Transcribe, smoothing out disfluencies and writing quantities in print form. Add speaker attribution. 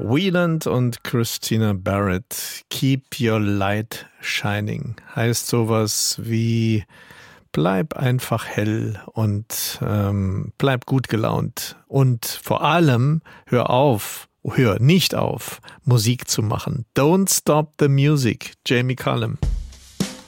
Speaker 1: Wieland und Christina Barrett. Keep your light shining. Heißt sowas wie bleib einfach hell und bleib gut gelaunt. Und vor allem hör nicht auf, Musik zu machen. Don't stop the music. Jamie Cullum.